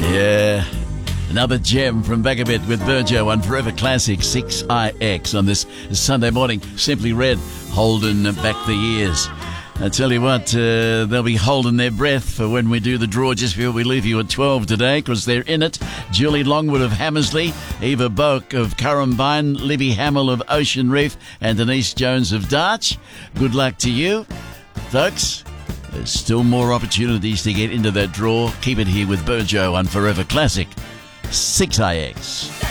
Yeah. Another gem from back a bit with Burjo on Forever Classic 6IX on this Sunday morning. Simply Red, holding back the years. I tell you what, they'll be holding their breath for when we do the draw just before we leave you at 12 today, because they're in it. Julie Longwood of Hammersley, Eva Boak of Currumbine, Libby Hamill of Ocean Reef, and Denise Jones of Darch. Good luck to you, folks. There's still more opportunities to get into that draw. Keep it here with Burjo on Forever Classic 6IX.